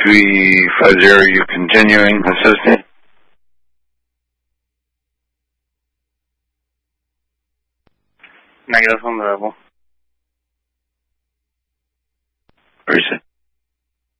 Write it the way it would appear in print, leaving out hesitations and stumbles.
350, you continuing assistant? Negative on the level. Where is it?